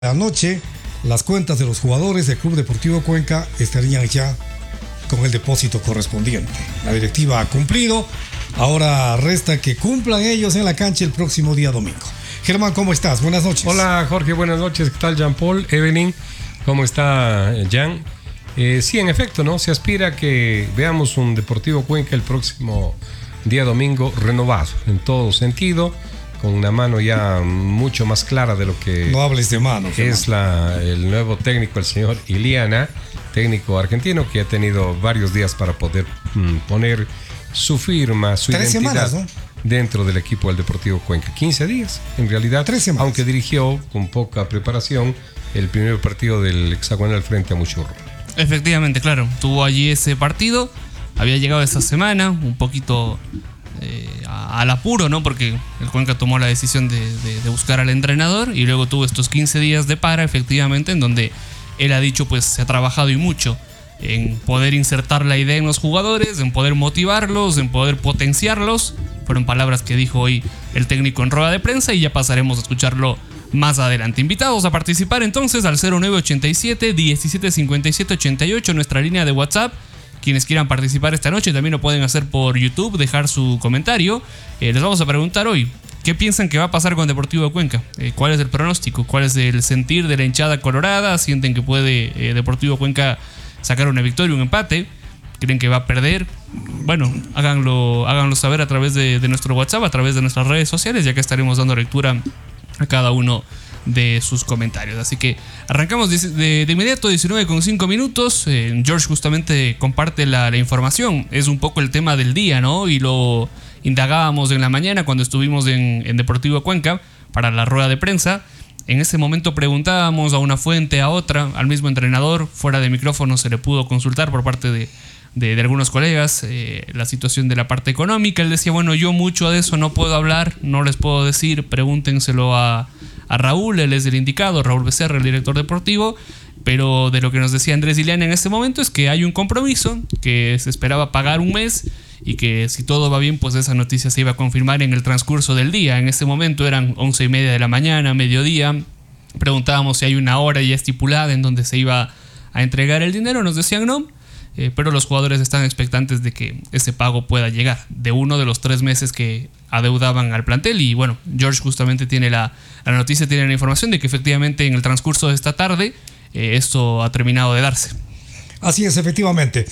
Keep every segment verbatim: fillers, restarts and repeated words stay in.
Anoche, las cuentas de los jugadores del Club Deportivo Cuenca estarían ya con el depósito correspondiente. La directiva ha cumplido, ahora resta que cumplan ellos en la cancha el próximo día domingo. Germán, ¿cómo estás? Buenas noches. Hola Jorge, buenas noches. ¿Qué tal Jean Paul? Evelyn, ¿cómo está Jan? Eh, sí, en efecto, ¿no? Se aspira a que veamos un Deportivo Cuenca el próximo día domingo renovado en todo sentido, con una mano ya mucho más clara de lo que no hables de mano, es la, el nuevo técnico, el señor Iliana, técnico argentino que ha tenido varios días para poder mm, poner su firma, su Tres identidad semanas, ¿no? dentro del equipo del Deportivo Cuenca. quince días, en realidad, Tres semanas. Aunque dirigió con poca preparación el primer partido del hexagonal frente a Muchurro. Efectivamente, claro, tuvo allí ese partido, había llegado esta semana, un poquito eh, al apuro, ¿no? Porque el Cuenca tomó la decisión de, de, de buscar al entrenador y luego tuvo estos quince días de para, efectivamente, en donde él ha dicho, pues se ha trabajado y mucho en poder insertar la idea en los jugadores, en poder motivarlos, en poder potenciarlos. Fueron palabras que dijo hoy el técnico en rueda de prensa y ya pasaremos a escucharlo más adelante. Invitados a participar entonces al cero nueve ochenta y siete, diecisiete cincuenta y siete ochenta y ocho, nuestra línea de WhatsApp. Quienes quieran participar esta noche también lo pueden hacer por YouTube, dejar su comentario. Eh, les vamos a preguntar hoy, ¿qué piensan que va a pasar con Deportivo de Cuenca? Eh, ¿Cuál es el pronóstico? ¿Cuál es el sentir de la hinchada colorada? ¿Sienten que puede eh, Deportivo de Cuenca sacar una victoria, un empate? ¿Creen que va a perder? Bueno, háganlo, háganlo saber a través de, de nuestro WhatsApp, a través de nuestras redes sociales, ya que estaremos dando lectura a cada uno de sus comentarios. Así que arrancamos de, de, de inmediato, diecinueve con cinco minutos. eh, George justamente comparte la, la información. Es un poco el tema del día, ¿no? Y lo indagábamos en la mañana cuando estuvimos en, en Deportivo Cuenca para la rueda de prensa. En ese momento preguntábamos a una fuente, a otra, al mismo entrenador. Fuera de micrófono se le pudo consultar por parte de De, de algunos colegas eh, la situación de la parte económica. Él decía, bueno, yo mucho de eso no puedo hablar, no les puedo decir, pregúntenselo a, a Raúl, él es el indicado, Raúl Becerra, el director deportivo. Pero de lo que nos decía Andrés Iliana en este momento es que hay un compromiso, que se esperaba pagar un mes y que si todo va bien, pues esa noticia se iba a confirmar en el transcurso del día. En este momento eran once y media de la mañana, mediodía. Preguntábamos si hay una hora ya estipulada en donde se iba a entregar el dinero, nos decían no. Eh, pero los jugadores están expectantes de que ese pago pueda llegar de uno de los tres meses que adeudaban al plantel. Y bueno, George justamente tiene la, la noticia, tiene la información de que efectivamente en el transcurso de esta tarde eh, esto ha terminado de darse. Así es, efectivamente.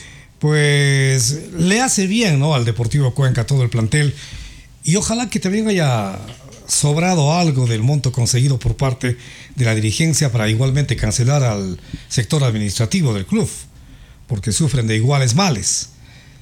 Pues le hace bien, ¿no?, al Deportivo Cuenca todo el plantel, y ojalá que también haya sobrado algo del monto conseguido por parte de la dirigencia para igualmente cancelar al sector administrativo del club, porque sufren de iguales males.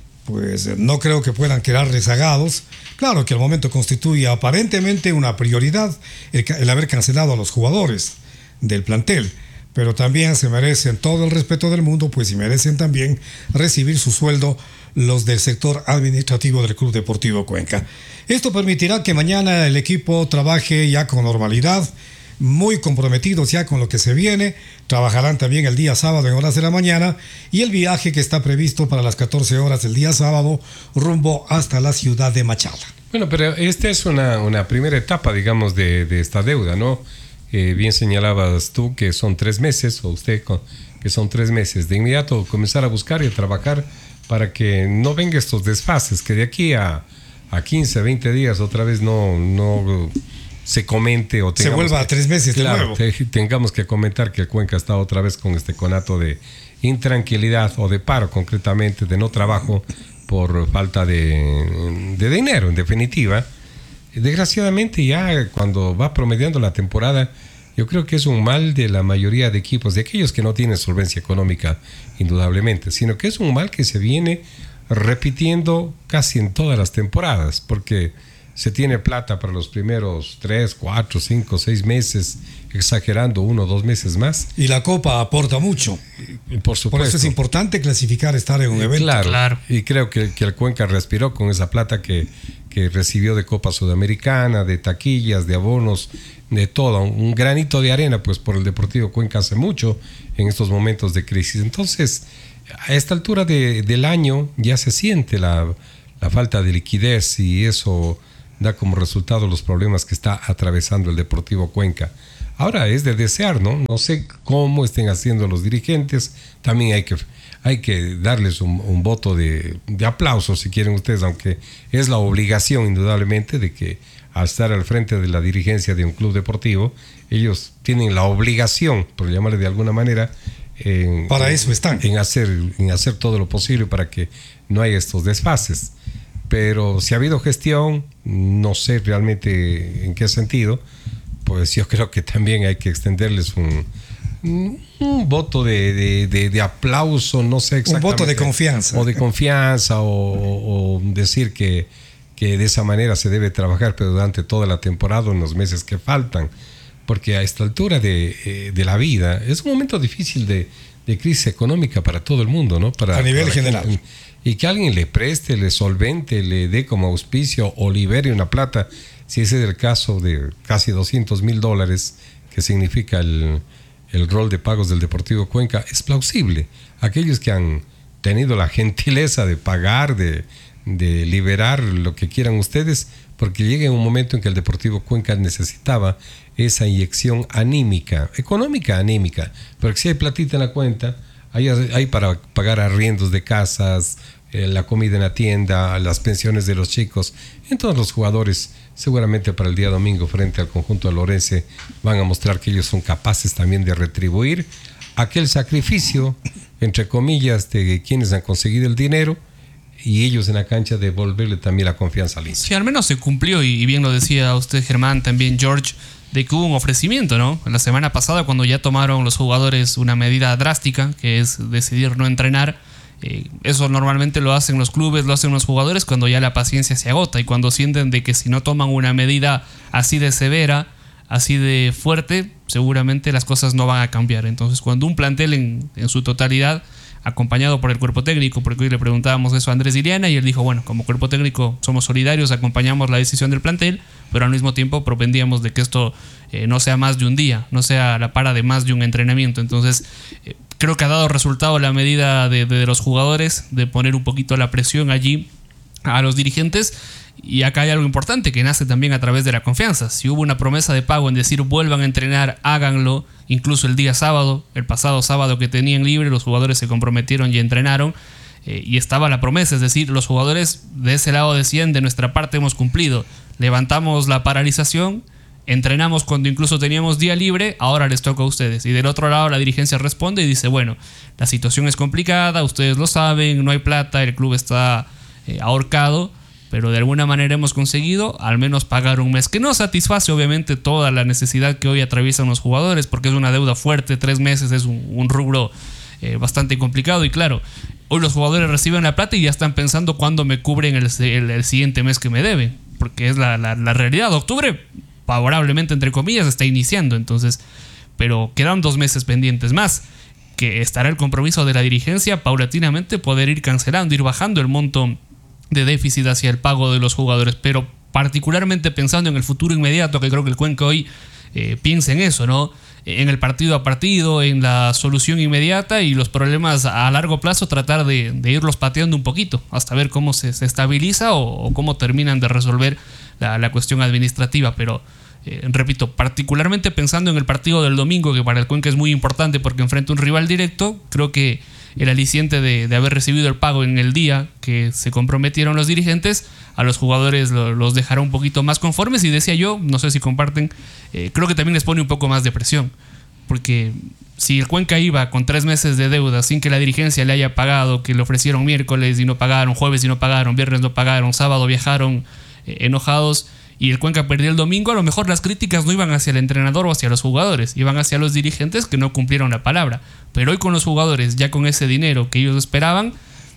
Pues no creo que puedan quedar rezagados. Claro que al momento constituye aparentemente una prioridad el, el haber cancelado a los jugadores del plantel, pero también se merecen todo el respeto del mundo, pues y merecen también recibir su sueldo los del sector administrativo del Club Deportivo Cuenca. Esto permitirá que mañana el equipo trabaje ya con normalidad, muy comprometidos ya con lo que se viene. Trabajarán también el día sábado en horas de la mañana, y el viaje que está previsto para las catorce horas del día sábado rumbo hasta la ciudad de Machala. Bueno, pero esta es una, una primera etapa, digamos, de, de esta deuda, ¿no? Eh, bien señalabas tú que son tres meses, o usted que son tres meses. De inmediato comenzar a buscar y a trabajar para que no venga estos desfases, que de aquí a, a quince, veinte días otra vez no... no se comente o se vuelva que, a tres meses claro, de nuevo. Te, tengamos que comentar que el Cuenca está otra vez con este conato de intranquilidad o de paro, concretamente de no trabajo por falta de, de dinero, en definitiva. Desgraciadamente ya cuando va promediando la temporada, yo creo que es un mal de la mayoría de equipos, de aquellos que no tienen solvencia económica indudablemente, sino que es un mal que se viene repitiendo casi en todas las temporadas, porque se tiene plata para los primeros tres, cuatro, cinco, seis meses, exagerando uno o dos meses más. Y la Copa aporta mucho. Y por supuesto. Por eso es importante clasificar, estar en un evento. Claro, claro. Y creo que, que el Cuenca respiró con esa plata que, que recibió de Copa Sudamericana, de taquillas, de abonos, de todo. Un granito de arena, pues por el Deportivo Cuenca hace mucho en estos momentos de crisis. Entonces, a esta altura de, del año ya se siente la, la falta de liquidez, y eso da como resultado los problemas que está atravesando el Deportivo Cuenca. Ahora es de desear, ¿no? No sé cómo estén haciendo los dirigentes. También hay que, hay que darles un, un voto de, de aplauso, si quieren ustedes, aunque es la obligación, indudablemente, de que al estar al frente de la dirigencia de un club deportivo, ellos tienen la obligación, por llamarle de alguna manera, en, para eso están. En hacer, en hacer todo lo posible para que no haya estos desfases. Pero si ha habido gestión, no sé realmente en qué sentido, pues yo creo que también hay que extenderles un, un, un voto de, de, de, de aplauso, no sé exactamente. Un voto de confianza. O de confianza, o, o decir que, que de esa manera se debe trabajar, pero durante toda la temporada, en los meses que faltan. Porque a esta altura de, eh, de la vida, es un momento difícil de, de crisis económica para todo el mundo, ¿no? Para, a nivel para general. Que, y que alguien le preste, le solvente, le dé como auspicio o libere una plata, si ese es el caso de casi doscientos mil dólares, que significa el, el rol de pagos del Deportivo Cuenca, es plausible. Aquellos que han tenido la gentileza de pagar, de, de liberar lo que quieran ustedes, porque llega un momento en que el Deportivo Cuenca necesitaba esa inyección anímica, económica anímica, pero que si hay platita en la cuenta, hay, hay para pagar arriendos de casas, eh, la comida en la tienda, las pensiones de los chicos. Entonces los jugadores seguramente para el día domingo frente al conjunto de Lorense van a mostrar que ellos son capaces también de retribuir aquel sacrificio, entre comillas, de quienes han conseguido el dinero, y ellos en la cancha devolverle también la confianza al hincha. Sí, al menos se cumplió, y bien lo decía usted, Germán, también George, de que hubo un ofrecimiento, ¿no? La semana pasada, cuando ya tomaron los jugadores una medida drástica, que es decidir no entrenar, eh, eso normalmente lo hacen los clubes, lo hacen los jugadores cuando ya la paciencia se agota y cuando sienten de que si no toman una medida así de severa, así de fuerte, seguramente las cosas no van a cambiar. Entonces, cuando un plantel en, en su totalidad, acompañado por el cuerpo técnico, porque hoy le preguntábamos eso a Andrés Iriana y él dijo, bueno, como cuerpo técnico somos solidarios, acompañamos la decisión del plantel, pero al mismo tiempo propendíamos de que esto eh, no sea más de un día, no sea la para de más de un entrenamiento. Entonces eh, creo que ha dado resultado la medida de, de, de los jugadores, de poner un poquito la presión allí a los dirigentes. Y acá hay algo importante que nace también a través de la confianza. Si hubo una promesa de pago en decir vuelvan a entrenar, háganlo, incluso el día sábado, el pasado sábado que tenían libre, los jugadores se comprometieron y entrenaron, eh, y estaba la promesa, es decir, los jugadores de ese lado decían, de nuestra parte hemos cumplido, levantamos la paralización, entrenamos cuando incluso teníamos día libre, ahora les toca a ustedes. Y del otro lado la dirigencia responde y dice, bueno, la situación es complicada, ustedes lo saben, no hay plata, el club está eh, ahorcado, pero de alguna manera hemos conseguido al menos pagar un mes, que no satisface obviamente toda la necesidad que hoy atraviesan los jugadores, porque es una deuda fuerte, tres meses es un, un rubro eh, bastante complicado. Y claro, hoy los jugadores reciben la plata y ya están pensando cuándo me cubren el, el, el siguiente mes que me deben, porque es la, la, la realidad. Octubre, favorablemente entre comillas, está iniciando, entonces, pero quedan dos meses pendientes más, que estará el compromiso de la dirigencia paulatinamente poder ir cancelando, ir bajando el monto de déficit hacia el pago de los jugadores, pero particularmente pensando en el futuro inmediato, que creo que el Cuenca hoy eh, piensa en eso, ¿no? En el partido a partido, en la solución inmediata, y los problemas a largo plazo tratar de, de irlos pateando un poquito hasta ver cómo se, se estabiliza o, o cómo terminan de resolver la, la cuestión administrativa. Pero eh, repito, particularmente pensando en el partido del domingo, que para el Cuenca es muy importante porque enfrenta un rival directo, creo que el aliciente de, de haber recibido el pago en el día que se comprometieron los dirigentes, a los jugadores lo, los dejará un poquito más conformes. Y decía yo, no sé si comparten, eh, creo que también les pone un poco más de presión, porque si el Cuenca iba con tres meses de deuda sin que la dirigencia le haya pagado, que le ofrecieron miércoles y no pagaron, jueves y no pagaron, viernes no pagaron, sábado viajaron eh, enojados, y el Cuenca perdió el domingo, a lo mejor las críticas no iban hacia el entrenador o hacia los jugadores, iban hacia los dirigentes que no cumplieron la palabra. Pero hoy con los jugadores, ya con ese dinero que ellos esperaban,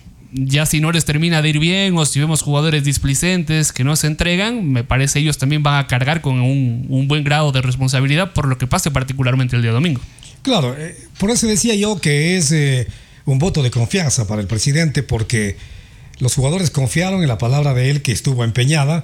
ya si no les termina de ir bien, o si vemos jugadores displicentes que no se entregan, me parece ellos también van a cargar con un, un buen grado de responsabilidad por lo que pase particularmente el día domingo. Claro, eh, por eso decía yo que es eh, un voto de confianza para el presidente, porque los jugadores confiaron en la palabra de él, que estuvo empeñada.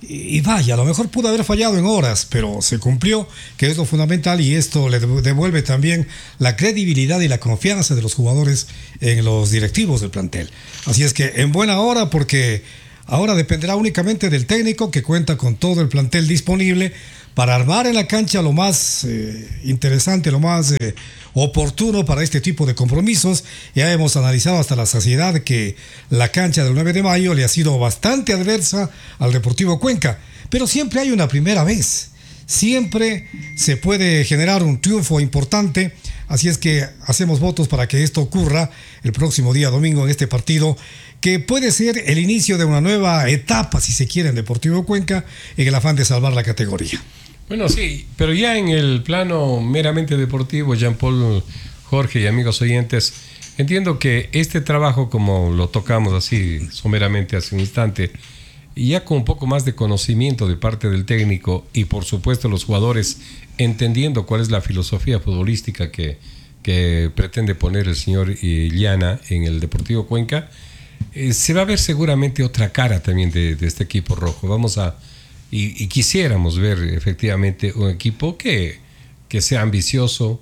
Y vaya, a lo mejor pudo haber fallado en horas, pero se cumplió, que es lo fundamental, y esto le devuelve también la credibilidad y la confianza de los jugadores en los directivos del plantel. Así es que en buena hora, porque Ahora dependerá únicamente del técnico, que cuenta con todo el plantel disponible para armar en la cancha lo más eh, interesante, lo más eh, oportuno para este tipo de compromisos. Ya hemos analizado hasta la saciedad que la cancha del nueve de mayo le ha sido bastante adversa al Deportivo Cuenca, pero siempre hay una primera vez, siempre se puede generar un triunfo importante, así es que hacemos votos para que esto ocurra el próximo día domingo en este partido, que puede ser el inicio de una nueva etapa, si se quiere, en Deportivo Cuenca, en el afán de salvar la categoría. Bueno, sí, pero ya en el plano meramente deportivo, Jean-Paul, Jorge y amigos oyentes, entiendo que este trabajo, como lo tocamos así someramente hace un instante, y ya con un poco más de conocimiento de parte del técnico y por supuesto los jugadores entendiendo cuál es la filosofía futbolística que, que pretende poner el señor Illana en el Deportivo Cuenca, eh, se va a ver seguramente otra cara también de, de este equipo rojo. Vamos a Y, y quisiéramos ver efectivamente un equipo que, que sea ambicioso,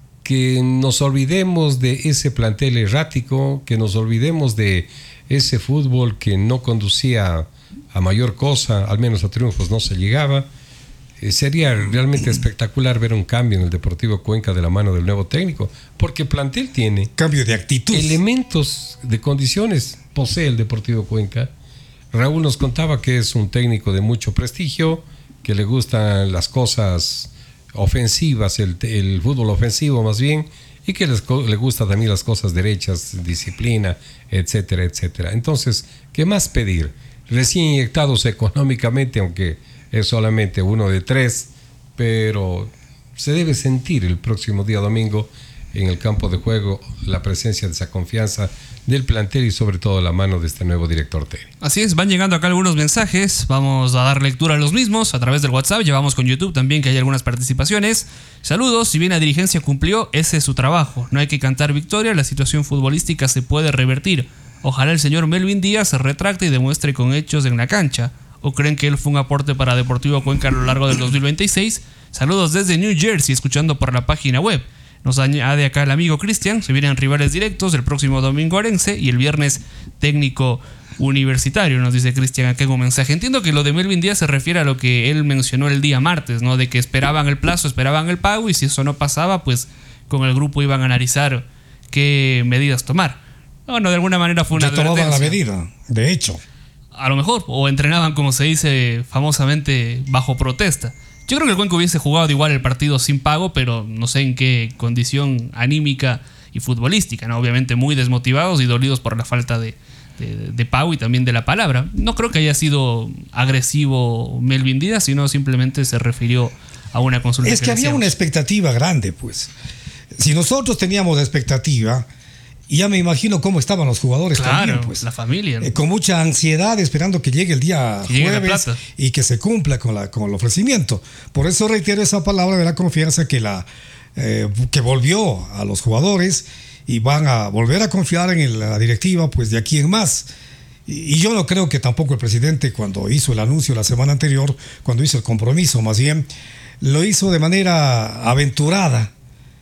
que nos olvidemos de ese plantel errático, que nos olvidemos de ese fútbol que no conducía a mayor cosa, al menos a triunfos no se llegaba. Eh, sería realmente espectacular ver un cambio en el Deportivo Cuenca de la mano del nuevo técnico, porque plantel tiene cambio de actitud, elementos de condiciones posee el Deportivo Cuenca. Raúl nos contaba que es un técnico de mucho prestigio, que le gustan las cosas ofensivas, el, el fútbol ofensivo más bien, y que les, le gusta también las cosas derechas, disciplina, etcétera, etcétera. Entonces, ¿qué más pedir? Recién inyectados económicamente, aunque es solamente uno de tres, pero se debe sentir el próximo día domingo en el campo de juego la presencia de esa confianza del plantel y sobre todo la mano de este nuevo director técnico. Así es, van llegando acá algunos mensajes, vamos a dar lectura a los mismos a través del WhatsApp, llevamos con YouTube también que hay algunas participaciones. Saludos, si bien la dirigencia cumplió, ese es su trabajo, no hay que cantar victoria, la situación futbolística se puede revertir. Ojalá el señor Melvin Díaz se retracte y demuestre con hechos en la cancha. ¿O creen que él fue un aporte para Deportivo Cuenca a lo largo del dos mil veintiséis? Saludos desde New Jersey, escuchando por la página web. Nos añade acá el amigo Cristian, se vienen rivales directos el próximo domingo Arense y el viernes técnico universitario, nos dice Cristian acá en un mensaje. Entiendo que lo de Melvin Díaz se refiere a lo que él mencionó el día martes, ¿no? De que esperaban el plazo, esperaban el pago y si eso no pasaba, pues con el grupo iban a analizar qué medidas tomar. Bueno, de alguna manera fue una ya tomaban la medida, de hecho. A lo mejor, o entrenaban, como se dice famosamente, bajo protesta. Yo creo que el Cuenca hubiese jugado igual el partido sin pago, pero no sé en qué condición anímica y futbolística, ¿no? Obviamente muy desmotivados y dolidos por la falta de, de, de pago y también de la palabra. No creo que haya sido agresivo Melvin Díaz, sino simplemente se refirió a una consulta. Es que, que había decíamos. Una expectativa grande, pues. Si nosotros teníamos expectativa, y ya me imagino cómo estaban los jugadores claro, también, pues. La familia, ¿no? Eh, con mucha ansiedad, esperando que llegue el día que jueves y que se cumpla con, la, con el ofrecimiento. Por eso reitero esa palabra de la confianza que, la, eh, que volvió a los jugadores y van a volver a confiar en el, la directiva, pues de aquí en más. Y, y yo no creo que tampoco el presidente, cuando hizo el anuncio la semana anterior, cuando hizo el compromiso, más bien, lo hizo de manera aventurada,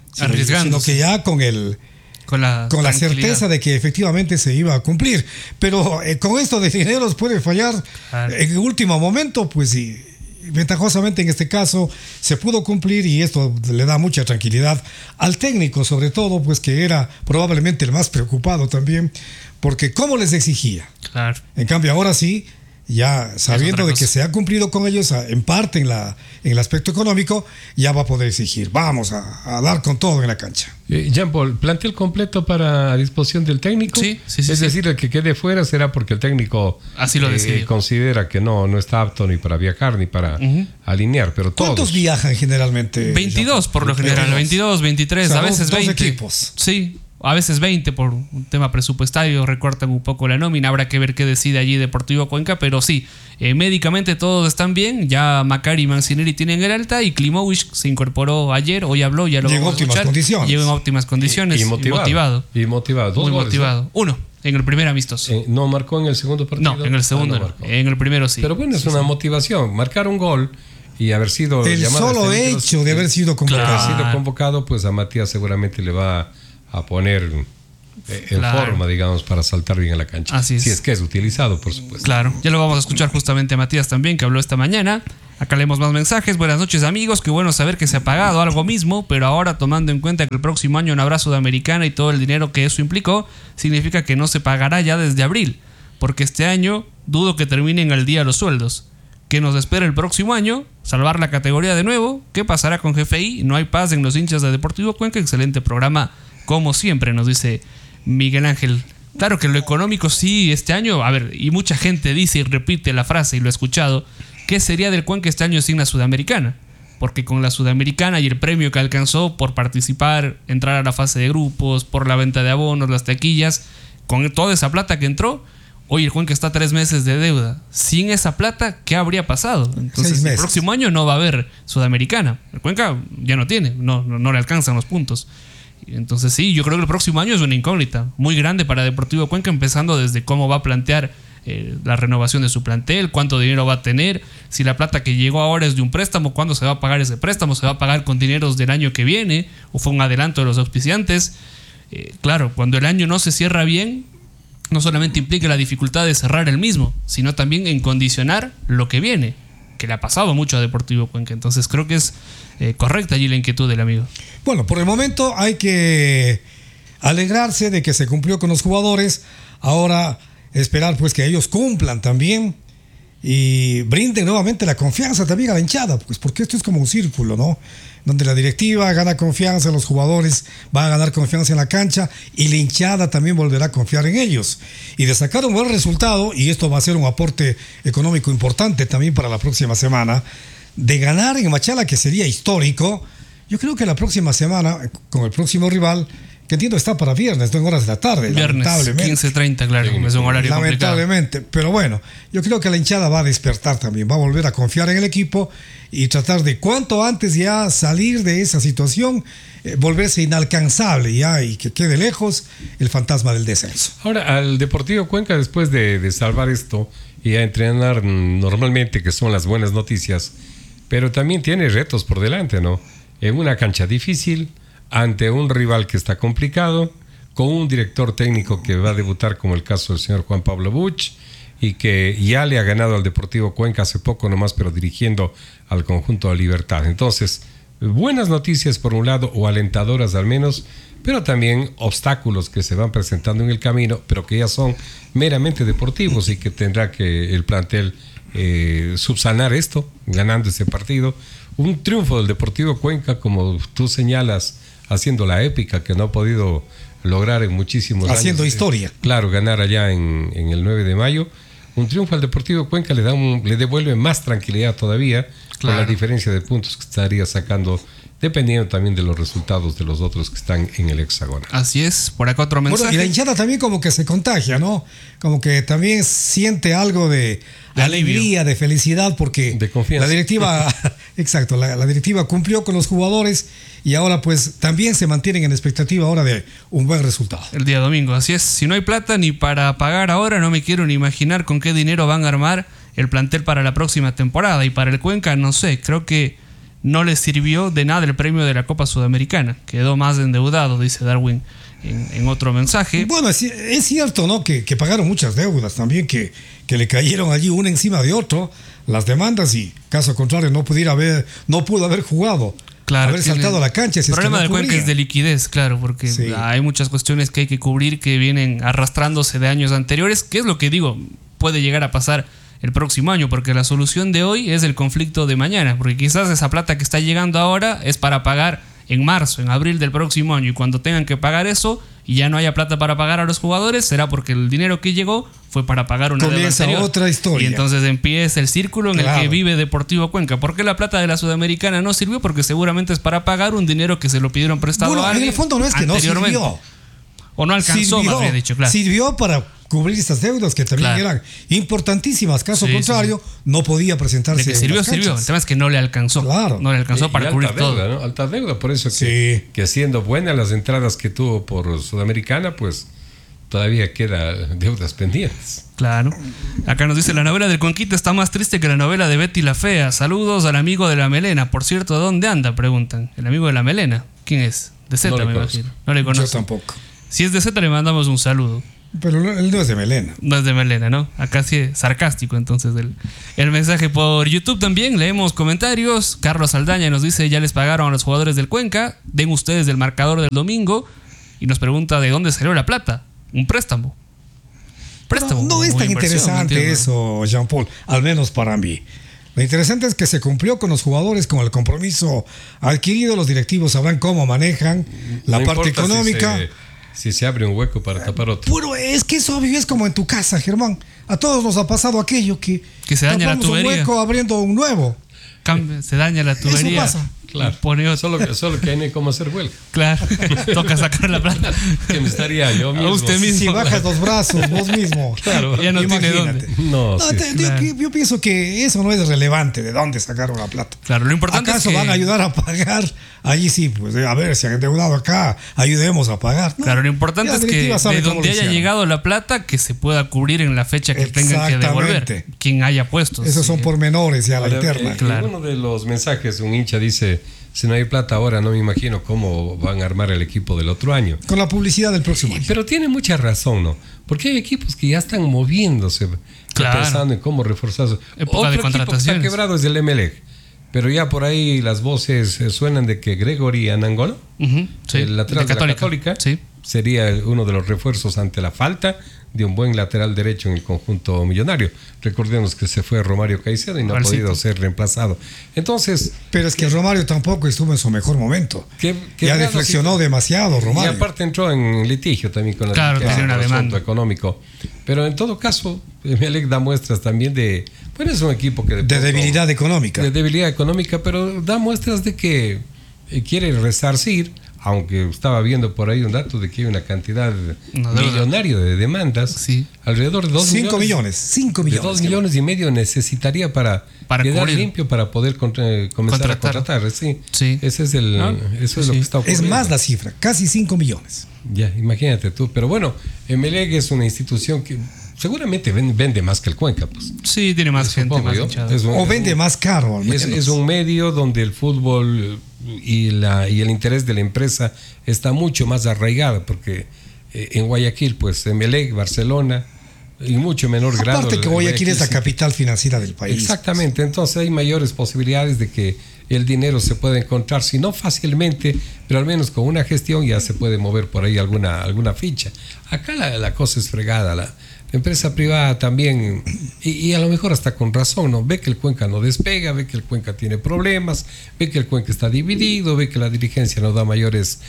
sino que ya con el Con la, con la certeza de que efectivamente se iba a cumplir. Pero eh, con esto de dineros puede fallar claro. En el último momento, pues y, ventajosamente en este caso se pudo cumplir y esto le da mucha tranquilidad al técnico, sobre todo, pues que era probablemente el más preocupado también, porque ¿cómo les exigía? Claro. En cambio, ahora sí, ya sabiendo de que se ha cumplido con ellos en parte en, la, en el aspecto económico, ya va a poder exigir. Vamos a, a dar con todo en la cancha. Eh, Jean-Paul, ¿plantel completo para a disposición del técnico? Sí, sí, sí. Es sí. decir, el que quede fuera será porque el técnico así lo eh, considera que no, no está apto ni para viajar ni para uh-huh. alinear. Pero todos. ¿Cuántos viajan generalmente? veintidós por lo general, veintidós, veintitrés, o sea, a veces dos veinte. Equipos. Sí. A veces veinte por un tema presupuestario, recortan un poco la nómina, habrá que ver qué decide allí Deportivo Cuenca, pero sí, eh, médicamente todos están bien, ya Macari y Mancinelli tienen el alta y Klimovich se incorporó ayer, hoy habló, ya lo llegó vamos a escuchar. Condiciones. Llegó en óptimas condiciones y, y motivado. Y motivado. Y motivado. Dos Muy goles, motivado. ¿no? Uno, en el primer amistoso. Eh, ¿No marcó en el segundo partido? No, en el segundo ah, no, no. En el primero sí. Pero bueno, es sí, una sí. motivación, marcar un gol y haber sido el llamado solo este hecho de haber sido convocado. Claro. Haber sido convocado, pues a Matías seguramente le va a poner eh, en Claro. forma, digamos, para saltar bien a la cancha. Así es. Si es que es utilizado, por supuesto. Claro, ya lo vamos a escuchar justamente a Matías también, que habló esta mañana. Acá leemos más mensajes. Buenas noches, amigos. Qué bueno saber que se ha pagado algo mismo, pero ahora, tomando en cuenta que el próximo año no habrá Sudamericana y todo el dinero que eso implicó, significa que no se pagará ya desde abril, porque este año dudo que terminen al día los sueldos. ¿Qué nos espera el próximo año? ¿Salvar la categoría de nuevo? ¿Qué pasará con G F I? No hay paz en los hinchas de Deportivo Cuenca. Excelente programa, como siempre, nos dice Miguel Ángel. Claro que lo económico sí, este año, a ver, y mucha gente dice y repite la frase, y lo he escuchado, ¿qué sería del Cuenca este año sin la Sudamericana? Porque con la Sudamericana y el premio que alcanzó por participar, entrar a la fase de grupos, por la venta de abonos, las taquillas, con toda esa plata que entró, hoy el Cuenca está a tres meses de deuda. Sin esa plata, ¿qué habría pasado? Entonces, el próximo año no va a haber Sudamericana. El Cuenca ya no tiene, no, no, no le alcanzan los puntos. Entonces sí, yo creo que el próximo año es una incógnita muy grande para Deportivo Cuenca, empezando desde cómo va a plantear eh, la renovación de su plantel, cuánto dinero va a tener, si la plata que llegó ahora es de un préstamo, cuándo se va a pagar ese préstamo, se va a pagar con dineros del año que viene o fue un adelanto de los auspiciantes. Eh, claro, cuando el año no se cierra bien, no solamente implica la dificultad de cerrar el mismo, sino también en condicionar lo que viene, que le ha pasado mucho a Deportivo Cuenca. Entonces creo que es eh, correcta allí la inquietud del amigo. Bueno, por el momento hay que alegrarse de que se cumplió con los jugadores. Ahora esperar pues que ellos cumplan también y brinden nuevamente la confianza también a la hinchada, pues porque esto es como un círculo, ¿no? Donde la directiva gana confianza, los jugadores van a ganar confianza en la cancha y la hinchada también volverá a confiar en ellos. Y de sacar un buen resultado, y esto va a ser un aporte económico importante también para la próxima semana, de ganar en Machala, que sería histórico. Yo creo que la próxima semana, con el próximo rival, que entiendo está para viernes, no en horas de la tarde, viernes, lamentablemente. quince treinta, claro, es un horario lamentablemente, complicado. Pero bueno, yo creo que la hinchada va a despertar también, va a volver a confiar en el equipo y tratar de cuanto antes ya salir de esa situación, eh, volverse inalcanzable ya y que quede lejos el fantasma del descenso. Ahora, al Deportivo Cuenca, después de, de salvar esto y a entrenar normalmente, que son las buenas noticias, pero también tiene retos por delante, ¿no? En una cancha difícil, ante un rival que está complicado, con un director técnico que va a debutar, como el caso del señor Juan Pablo Buch, y que ya le ha ganado al Deportivo Cuenca hace poco nomás, pero dirigiendo al conjunto de Libertad. Entonces, buenas noticias por un lado, o alentadoras al menos, pero también obstáculos que se van presentando en el camino, pero que ya son meramente deportivos y que tendrá que el plantel eh, subsanar esto, ganando ese partido. Un triunfo del Deportivo Cuenca, como tú señalas, haciendo la épica que no ha podido lograr en muchísimos años. Haciendo historia. Eh, claro, ganar allá en, en el nueve de mayo. Un triunfo al Deportivo Cuenca le da un, le devuelve más tranquilidad todavía, claro, con la diferencia de puntos que estaría sacando, dependiendo también de los resultados de los otros que están en el hexagonal. Así es, por acá otro mensaje. Bueno, y la hinchada también como que se contagia, ¿no? Como que también siente algo de, de alegría, de felicidad, porque de confianza. La directiva, exacto, la, la directiva cumplió con los jugadores y ahora pues también se mantienen en expectativa ahora de un buen resultado. El día domingo, así es. Si no hay plata ni para pagar ahora, no me quiero ni imaginar con qué dinero van a armar el plantel para la próxima temporada. Y para el Cuenca, no sé, creo que no le sirvió de nada el premio de la Copa Sudamericana. Quedó más endeudado, dice Darwin en, en otro mensaje. Bueno, es, es cierto, ¿no? Que, que pagaron muchas deudas también, que, que le cayeron allí una encima de otro las demandas y caso contrario no pudiera haber, no pudo haber jugado. Claro, haber saltado a la cancha. Si el problema es que no del Cuenca es de liquidez, claro, porque sí, hay muchas cuestiones que hay que cubrir que vienen arrastrándose de años anteriores, que es lo que digo, puede llegar a pasar el próximo año, porque la solución de hoy es el conflicto de mañana, porque quizás esa plata que está llegando ahora es para pagar en marzo, en abril del próximo año, y cuando tengan que pagar eso y ya no haya plata para pagar a los jugadores, será porque el dinero que llegó fue para pagar una deuda anterior. Otra historia. Y entonces empieza el círculo en claro. el que vive Deportivo Cuenca. ¿Por qué la plata de la Sudamericana no sirvió? Porque seguramente es para pagar un dinero que se lo pidieron prestado bueno, a alguien. En el fondo no es que no sirvió. O no alcanzó, sirvió, más bien dicho, claro. Sirvió para cubrir estas deudas que también claro. eran importantísimas. Caso sí, contrario, sí, sí. no podía presentarse. De que sirvió, sirvió. El tema es que no le alcanzó. Claro. No le alcanzó y, para y cubrir alta todo. Deuda, ¿no? Alta deuda, por eso sí. que, que siendo buenas las entradas que tuvo por Sudamericana, pues todavía queda deudas pendientes. Claro. Acá nos dice: la novela del Cuenquita está más triste que la novela de Betty la Fea. Saludos al amigo de la melena. Por cierto, ¿dónde anda? Preguntan. El amigo de la melena. ¿Quién es? De Z, no me imagino. No le conozco. Yo tampoco. Si es de Z, le mandamos un saludo. Pero él no es de Melena. No es de Melena, ¿no? Acá sí es sarcástico, entonces, el, el mensaje por YouTube también. Leemos comentarios. Carlos Aldaña nos dice, ya les pagaron a los jugadores del Cuenca. Den ustedes el marcador del domingo. Y nos pregunta, ¿de dónde salió la plata? Un préstamo. Préstamo. No, no es tan interesante eso, Jean-Paul. Al menos para mí. Lo interesante es que se cumplió con los jugadores, con el compromiso adquirido. Los directivos sabrán cómo manejan la no parte económica. Si se, si se abre un hueco para tapar otro. Pero es que es obvio, es como en tu casa, Germán. A todos nos ha pasado aquello que, que se daña la tubería. Un hueco abriendo un nuevo. Cambia, se daña la tubería. Eso pasa. Claro. Pone solo, que, solo que hay ni cómo hacer huelga. Claro. Toca sacar la plata. Que me estaría yo mismo. A usted mismo. Si bajas los brazos, vos mismo. Claro. Ya no Imagínate. tiene dónde. No, no sí. te, claro. yo, yo pienso que eso no es relevante de dónde sacaron la plata. Claro, lo importante ¿Acaso es que van a ayudar a pagar? Allí sí, pues a ver, si han endeudado acá, ayudemos a pagar. No, claro, lo importante es que de donde haya llegado la plata, que se pueda cubrir en la fecha que tengan que devolver. Quien haya puesto. Esos sí. son pormenores ya a la Ahora, interna. Eh, claro. En uno de los mensajes, un hincha dice: si no hay plata ahora, no me imagino cómo van a armar el equipo del otro año. Con la publicidad del próximo año. Pero tiene mucha razón, ¿no? Porque hay equipos que ya están moviéndose, claro. pensando en cómo reforzar. Época Otro de equipo que está quebrado es el Emelec. Pero ya por ahí las voces suenan de que Gregory Anangono, uh-huh, sí, el lateral de, de la Católica, sí. sería uno de los refuerzos ante la falta de un buen lateral derecho en el conjunto millonario. Recordemos que se fue Romario Caicedo y no ha podido ser reemplazado. Entonces, pero es que Romario tampoco estuvo en su mejor momento. Que, que ya reflexionó sí, demasiado Romario. Y aparte entró en litigio también con la claro, que una demanda económico. Pero en todo caso, Emelec da muestras también de bueno, es un equipo que de, de debilidad económica. De debilidad económica, pero da muestras de que eh, quiere resarcir, aunque estaba viendo por ahí un dato de que hay una cantidad no, de millonaria de demandas, sí. alrededor de dos cinco millones. millones. Cinco millones. De dos millones y medio necesitaría para, para quedar cubrir. limpio para poder contra, comenzar contratar. a contratar. Sí. sí. Ese es el, ¿no? Eso es sí. lo que está ocurriendo. Es más la cifra, casi cinco millones. Ya, imagínate tú. Pero bueno, Emelec es una institución que seguramente vende más que el Cuenca, pues. Sí, tiene más gente, más es un, o vende un, más caro. Al es, es un medio donde el fútbol y, la, y el interés de la empresa está mucho más arraigado, porque eh, en Guayaquil, pues, Emelec, Barcelona, y mucho menor Aparte grado. Aparte que Guayaquil, Guayaquil es la sí. capital financiera del país. Exactamente, entonces hay mayores posibilidades de que el dinero se pueda encontrar, si no fácilmente, pero al menos con una gestión ya se puede mover por ahí alguna, alguna ficha. Acá la, la cosa es fregada, la empresa privada también, y, y a lo mejor hasta con razón, ¿no? Ve que el Cuenca no despega, ve que el Cuenca tiene problemas, ve que el Cuenca está dividido, ve que la dirigencia no da mayores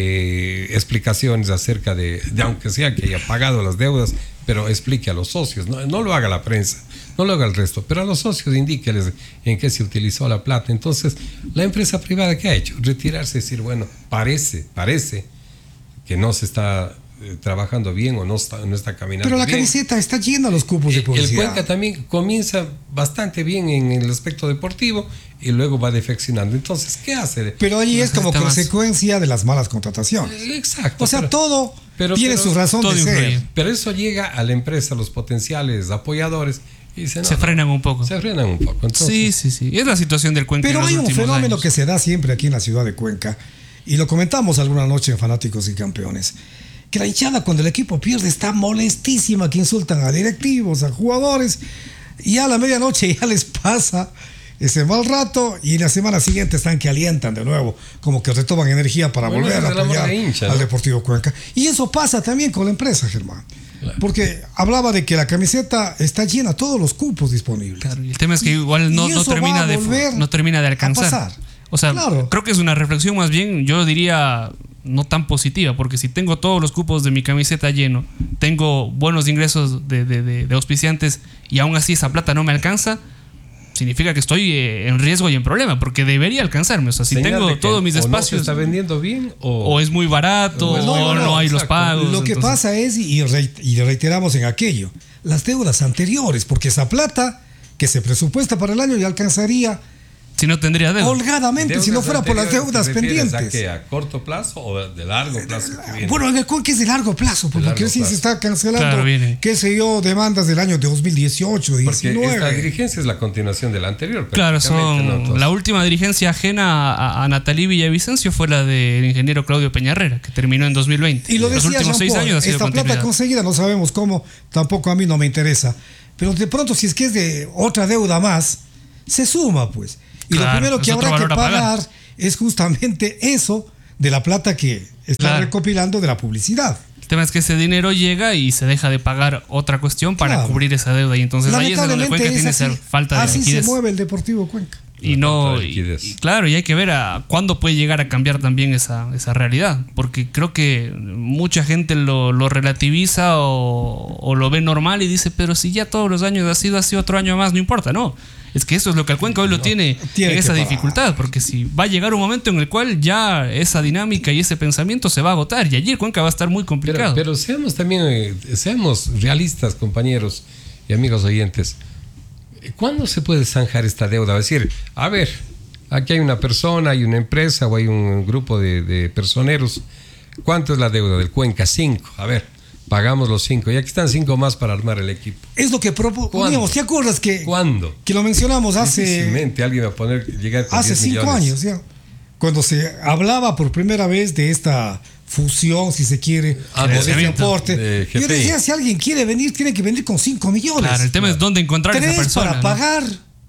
eh, explicaciones acerca de, de, aunque sea que haya pagado las deudas, pero explique a los socios, no, no lo haga la prensa, no lo haga el resto, pero a los socios indíqueles en qué se utilizó la plata. Entonces, la empresa privada, ¿qué ha hecho? Retirarse y decir, bueno, parece, parece que no se está trabajando bien o no está, no está caminando pero la bien. Camiseta está llena los cupos de publicidad. El Cuenca también comienza bastante bien en el aspecto deportivo y luego va defeccionando. Entonces, ¿qué hace? Pero ahí es como consecuencia más de las malas contrataciones. Exacto. O sea, pero, todo pero, tiene pero, su razón de ser. Pero eso llega a la empresa, a los potenciales apoyadores y dicen, no, se frenan un poco. Se frenan un poco. Entonces, sí, sí, sí. Es la situación del Cuenca. Pero en los hay un fenómeno años. que se da siempre aquí en la ciudad de Cuenca y lo comentamos alguna noche en Fanáticos y Campeones. Que la hinchada cuando el equipo pierde está molestísima, que insultan a directivos, a jugadores, y a la medianoche ya les pasa ese mal rato y la semana siguiente están que alientan de nuevo, como que retoman energía para bueno, volver a apoyar hincha, ¿no? al Deportivo Cuenca. Y eso pasa también con la empresa, Germán. Claro. Porque hablaba de que la camiseta está llena, todos los cupos disponibles. Claro, y el tema es que igual no, no, termina, de, no termina de alcanzar. O sea, claro. creo que es una reflexión más bien, yo diría, no tan positiva, porque si tengo todos los cupos de mi camiseta lleno, tengo buenos ingresos de, de, de, de auspiciantes y aún así esa plata no me alcanza, significa que estoy eh, en riesgo y en problema, porque debería alcanzarme. O sea, si Señal tengo todos mis espacios. O no se está vendiendo bien, o, o es muy barato, o no, no, no, no hay exacto. los pagos. Lo que entonces... pasa es, y reiteramos en aquello, las deudas anteriores, porque esa plata que se presupuesta para el año ya alcanzaría Si no tendría deuda. Holgadamente, Deudas si no fuera por las anteriores, deudas ¿te refieres pendientes. ¿A qué? ¿A corto plazo o de largo plazo? Que viene? Bueno, en el Cuenca es de largo plazo, pues, De porque largo sí plazo. se está cancelando, Claro, viene. qué sé yo, demandas del año dos mil dieciocho, Porque diecinueve. esta dirigencia es la continuación de la anterior. Claro, prácticamente, ¿no? son Entonces, la última dirigencia ajena a, a Natalí Villavicencio fue la del ingeniero Claudio Peñarrera, que terminó en dos mil veinte. Y lo Los decía últimos seis Jean-Paul, años ha sido esta plata continuidad. conseguida no sabemos cómo, tampoco a mí no me interesa. Pero de pronto, si es que es de otra deuda más, se suma, pues. Y Claro, lo primero es que otro habrá que valor a pagar pagar. es justamente eso de la plata que está Claro. recopilando de la publicidad. El tema es que ese dinero llega y se deja de pagar otra cuestión para Claro. cubrir esa deuda. Y entonces ahí es donde Lamentablemente Cuenca es tiene así, esa falta de así liquidez. se mueve el Deportivo Cuenca. Y La no, falta de y, liquidez. y claro, y hay que ver a cuándo puede llegar a cambiar también esa, esa realidad, porque creo que mucha gente lo, lo relativiza o, o lo ve normal y dice, pero si ya todos los años ha sido así, otro año más, no importa, no. Es que eso es lo que el Cuenca hoy lo tiene, tiene en que esa parar. dificultad, porque si va a llegar un momento en el cual ya esa dinámica y ese pensamiento se va a agotar y allí el Cuenca va a estar muy Pero, complicado. pero seamos también, eh, seamos realistas, compañeros y amigos oyentes. ¿Cuándo se puede zanjar esta deuda? Es decir, a ver, aquí hay una persona, hay una empresa o hay un grupo de, de personeros. ¿Cuánto es la deuda del Cuenca? Cinco. A ver, pagamos los cinco. Y aquí están cinco más para armar el equipo. Es lo que proponíamos. ¿Te acuerdas que, ¿Cuándo? que lo mencionamos hace, Difícilmente alguien va a poner, llegar con hace diez cinco millones. años ya? Cuando se hablaba por primera vez de esta fusión, si se quiere, Ah, o de este crecimiento aporte. de G P I. Yo decía, si alguien quiere venir, tiene que venir con cinco millones. Claro, el tema es dónde encontrar Tres esa persona. para ¿no? pagar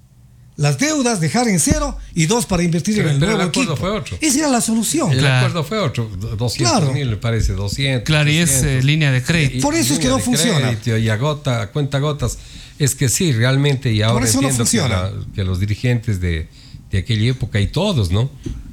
las deudas, dejar en cero, y dos para invertir Pero- en el pero nuevo el acuerdo equipo. fue otro. Esa era la solución. El Claro. acuerdo fue otro, doscientos Claro. mil me parece, doscientos. Claro, y es eh, trescientos. línea de crédito. Y- Por eso y es que línea no de funciona. crédito y a gota, a cuenta gotas. Es que sí, realmente, y ahora Por eso no entiendo que, funciona. la- que los dirigentes de, de aquella época y todos, ¿no?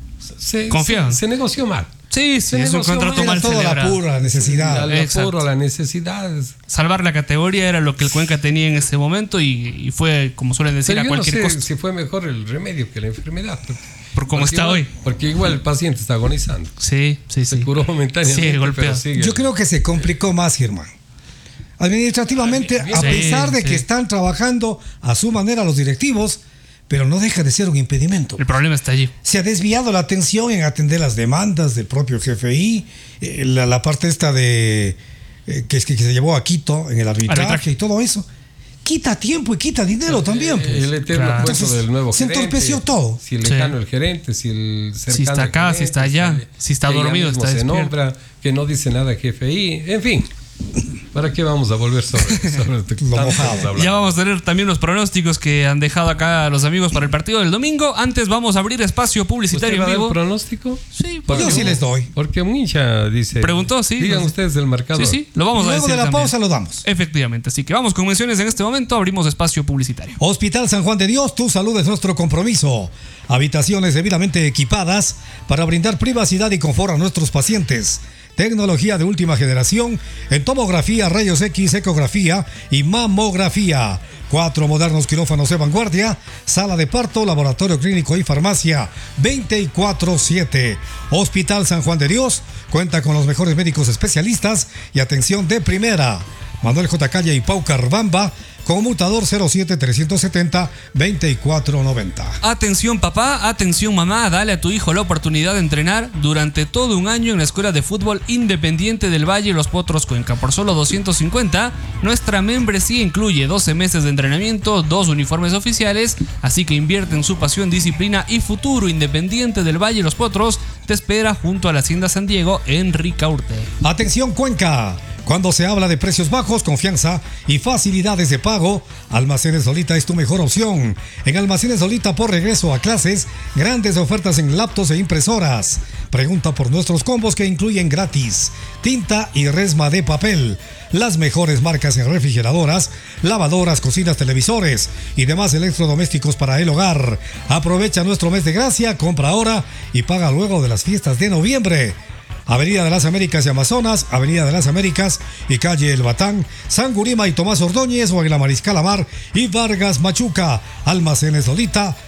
Se, Confían. se, se negoció mal. Sí, sí, Se es un negoció contrato Era mal todo la celebrado. pura necesidad. Al Exacto. apuro, a la necesidad. Salvar la categoría era lo que el Cuenca tenía en ese momento y, y fue, como suelen decir, Pero a yo cualquier no sé costo. si fue mejor el remedio que la enfermedad. Por cómo Porque está igual- hoy. Porque igual el paciente está agonizando. Sí, sí, sí. Se curó momentáneamente, Sí, golpeado. pero sigue. Yo creo que se complicó más, Germán. Administrativamente, a Sí, pesar de sí. que están trabajando a su manera los directivos, pero no deja de ser un impedimento. El problema está allí. Se ha desviado la atención en atender las demandas del propio G F I, eh, la, la parte esta de eh, que, es que, que se llevó a Quito en el arbitraje, Arbitraje. y todo eso. Quita tiempo y quita dinero también. Pues. El eterno Claro. cuento Entonces, del nuevo se gerente. entorpeció todo. Si el Sí. lejano el gerente, si el cercano Si está el acá, gerente, si está allá, que- si está que ella dormido, mismo está se despierto. nombra, que no dice nada G F I, en fin. ¿Para qué vamos a volver sobre, sobre tanto mojado. estamos hablando? Ya vamos a tener también los pronósticos que han dejado acá los amigos para el partido del domingo. Antes vamos a abrir espacio ¿Usted publicitario va en a dar vivo. pronóstico? Sí, Porque- Yo sí les doy. Porque un hincha dice. Preguntó, sí. Digan Nos- ustedes el marcador. Sí, sí, lo vamos a Luego decir de la también. pausa lo damos. Efectivamente, así que vamos con menciones en este momento, abrimos espacio publicitario. Hospital San Juan de Dios, tu salud es nuestro compromiso. Habitaciones debidamente equipadas para brindar privacidad y confort a nuestros pacientes. Tecnología de última generación en tomografía, rayos X, ecografía y mamografía. Cuatro modernos quirófanos de vanguardia, sala de parto, laboratorio clínico y farmacia veinticuatro siete. Hospital San Juan de Dios cuenta con los mejores médicos especialistas y atención de primera. Manuel J. Calle y Pau Carbamba, conmutador cero siete tres siete cero veinticuatro noventa. Atención papá, atención mamá, dale a tu hijo la oportunidad de entrenar durante todo un año en la Escuela de Fútbol Independiente del Valle Los Potros Cuenca. Por solo doscientos cincuenta, nuestra membresía incluye doce meses de entrenamiento, dos uniformes oficiales, así que invierte en su pasión, disciplina y futuro. Independiente del Valle Los Potros te espera junto a la Hacienda San Diego en Ricaurte. Atención Cuenca. Cuando se habla de precios bajos, confianza y facilidades de pago, Almacenes Solita es tu mejor opción. En Almacenes Solita, por regreso a clases, grandes ofertas en laptops e impresoras. Pregunta por nuestros combos que incluyen gratis tinta y resma de papel, las mejores marcas en refrigeradoras, lavadoras, cocinas, televisores y demás electrodomésticos para el hogar. Aprovecha nuestro mes de gracia, compra ahora y paga luego de las fiestas de noviembre. Avenida de las Américas y Amazonas, Avenida de las Américas y calle El Batán, San Gurima y Tomás Ordóñez, o en la Mariscal Amar y Vargas Machuca. Almacenes Solita,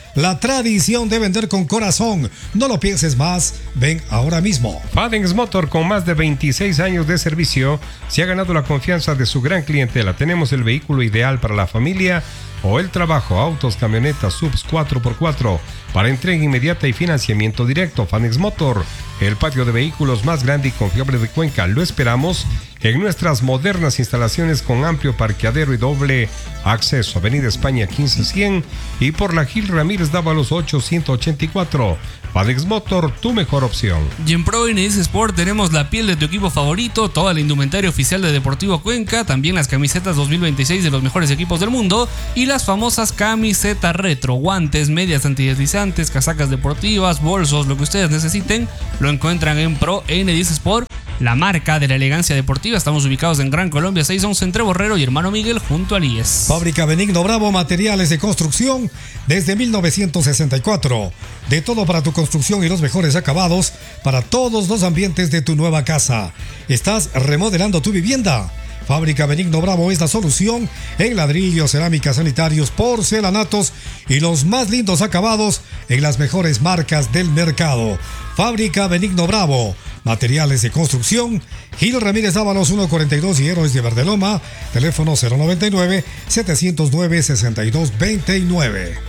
la tradición de vender con corazón. No lo pienses más, ven ahora mismo. Fadings Motor, con más de veintiséis años de servicio, se ha ganado la confianza de su gran clientela. Tenemos el vehículo ideal para la familia o el trabajo, autos, camionetas, subs cuatro por cuatro, para entrega inmediata y financiamiento directo. Fadings Motor, el patio de vehículos más grande y confiable de Cuenca. Lo esperamos en nuestras modernas instalaciones con amplio parqueadero y doble acceso. Avenida España quince cien y por la Gil Ramírez Dávalos ochocientos ochenta y cuatro. Fadings Motor, tu mejor opción. Y en Pro Enedis Sport tenemos la piel de tu equipo favorito, toda la indumentaria oficial de Deportivo Cuenca, también las camisetas dos mil veintiséis de los mejores equipos del mundo y las famosas camisetas retro, guantes, medias antideslizantes, casacas deportivas, bolsos, lo que ustedes necesiten, lo encuentran en Pro Enedis Sport, la marca de la elegancia deportiva. Estamos ubicados en Gran Colombia seiscientos once entre Borrero y Hermano Miguel junto al I E S. Fábrica Benigno Bravo, materiales de construcción desde mil novecientos sesenta y cuatro. De todo para tu construcción y los mejores acabados para todos los ambientes de tu nueva casa. ¿Estás remodelando tu vivienda? Fábrica Benigno Bravo es la solución en ladrillos, cerámicas, sanitarios, porcelanatos y los más lindos acabados en las mejores marcas del mercado. Fábrica Benigno Bravo, materiales de construcción, Gil Ramírez Dávalos ciento cuarenta y dos y Héroes de Verdeloma, teléfono cero noventa y nueve, setecientos nueve, sesenta y dos veintinueve.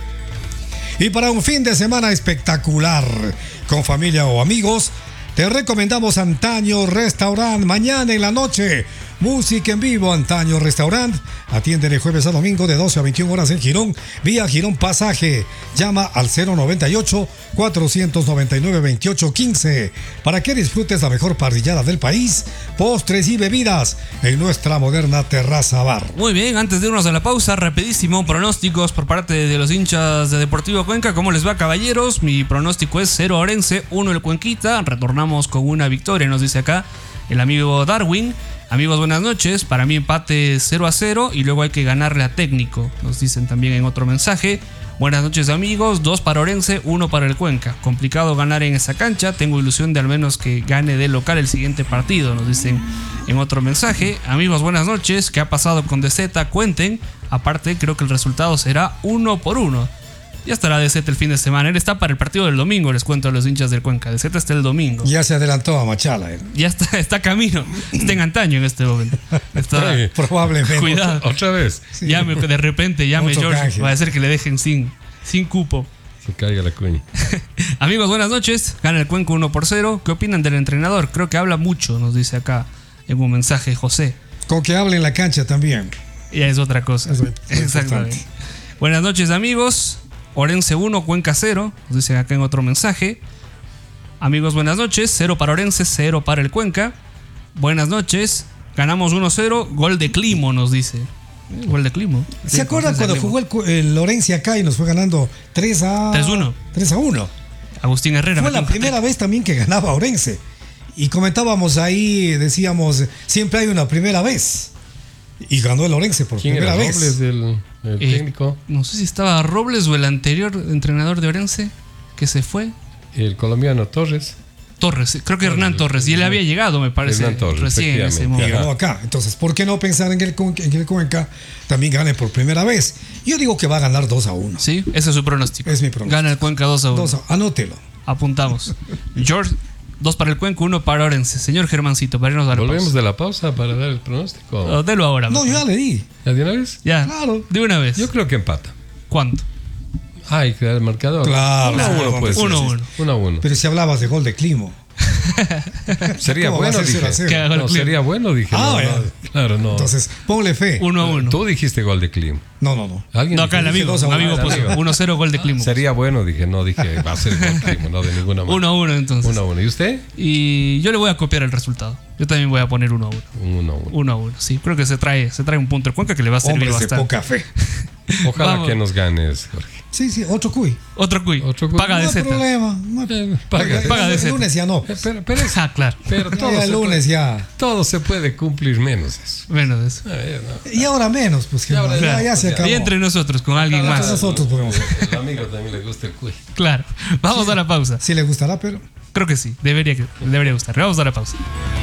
Y para un fin de semana espectacular con familia o amigos, te recomendamos Antaño Restaurant. Mañana en la noche, música en vivo. Antaño Restaurant atiende de jueves a domingo de doce a veintiuna horas en Girón, vía Girón Pasaje. Llama al cero noventa y ocho, cuatrocientos noventa y nueve, veintiocho quince para que disfrutes la mejor parrillada del país, postres y bebidas en nuestra moderna terraza bar. Muy bien, antes de irnos a la pausa, rapidísimo, pronósticos por parte de los hinchas de Deportivo Cuenca. ¿Cómo les va, caballeros? Mi pronóstico es cero Orense, uno el Cuenquita. Retornamos con una victoria, nos dice acá el amigo Darwin. Amigos, buenas noches. Para mí empate cero a cero y luego hay que ganarle a Técnico, nos dicen también en otro mensaje. Buenas noches, amigos. Dos para Orense, uno para el Cuenca. Complicado ganar en esa cancha. Tengo ilusión de al menos que gane de local el siguiente partido, nos dicen en otro mensaje. Amigos, buenas noches. ¿Qué ha pasado con D Z? Cuenten. Aparte, creo que el resultado será uno por uno. Ya estará D Z el fin de semana. Él está para el partido del domingo, les cuento a los hinchas del Cuenca. D Z está el domingo. Ya se adelantó a Machala. ¿eh? Ya está, está camino. Está en Antaño en este momento. Está, Sí, probablemente. Cuidado. Otra vez. Sí. Llame, de repente llame Otro George. canje. Va a ser que le dejen sin, sin cupo. Se caiga la cuña. Amigos, buenas noches. Gana el Cuenca uno por cero. ¿Qué opinan del entrenador? Creo que habla mucho, nos dice acá en un mensaje José. Con que hable en la cancha también. Ya es otra cosa. Es muy- muy Exactamente. importante. Buenas noches, amigos. Orense uno, Cuenca cero. Nos dicen acá en otro mensaje. Amigos, buenas noches. cero para Orense, cero para el Cuenca. Buenas noches. Ganamos uno cero. Gol de Climo, nos dice. Eh, Gol de Climo. ¿Se acuerdan Entonces, cuando Climo. jugó el, cu- el Lorenzi acá y nos fue ganando tres a tres uno. tres a uno? Agustín Herrera. Fue metió la un primera hat-trick. vez también que ganaba Orense. Y comentábamos ahí, decíamos, siempre hay una primera vez. Y ganó el Orense por ¿Quién primera era vez. Robles, el, el Eh, técnico? No sé si estaba Robles o el anterior entrenador de Orense que se fue. El colombiano Torres. Torres, creo que Hernán Torres. Y él había llegado, me parece, Hernán Torres, recién en ese efectivamente. Y momento. ganó acá. Entonces, ¿por qué no pensar en que el, Cuen- en que el Cuenca también gane por primera vez? Yo digo que va a ganar dos a uno. Sí, ese es su pronóstico. Es mi pronóstico. Gana el Cuenca dos a uno. Dos a- anótelo. Apuntamos. George, dos para el Cuenca, uno para Orense. Señor Germancito, para irnos a la Volvemos pausa. de la pausa para dar el pronóstico. Oh, delo ahora. No, yo mejor. ya le di. ¿Ya de una vez? Ya, Claro. de una vez. Yo creo que empata. ¿Cuánto? Ay, que da el marcador. Claro. Uno a uno, pues. Uno a uno. Uno a uno. Pero si hablabas de gol de Climo. Sería ¿Cómo va a bueno, ser dije. cero a cero? Que haga el No, clip. sería bueno, dije. Ah, no, ya. no, claro, no. Entonces, ponle fe. Uno a uno. Tú dijiste gol de Clima. No, no, no. ¿Alguien No, acá el dijo? amigo. dos a Un uno. amigo Ah, el puso amigo. uno cero gol de Climo. Sería bueno, dije. No, dije, va a ser gol Clima, no de ninguna manera. uno a uno entonces. Uno a uno. ¿Y usted? Y yo le voy a copiar el resultado. Yo también voy a poner uno a uno. Uno a uno. Uno a uno, sí. Creo que se trae, se trae un punto el Cuenca que le va a servir Hombres de bastante. poca fe. Ojalá Vamos. que nos ganes, Jorge. Sí, sí, otro cuy. Otro cuy. Otro cuy. Paga No de hay Z. problema. No hay- Eh, paga. Paga de el Z. lunes ya no. Eh, Pero, pero, es- Ah, claro. pero todo, Ya se el lunes puede, ya. todo se puede cumplir menos eso. Menos de eso. Eh, no. Y ahora menos, pues que Y ahora ya, menos, ya se pues, ya. acabó. Y entre nosotros, con alguien Claro, más. Nosotros podemos. El amigo también le gusta el cuy. Claro. Vamos a la pausa. Sí le gustará, pero Creo que sí. Debería, debería gustar. Vamos a la pausa.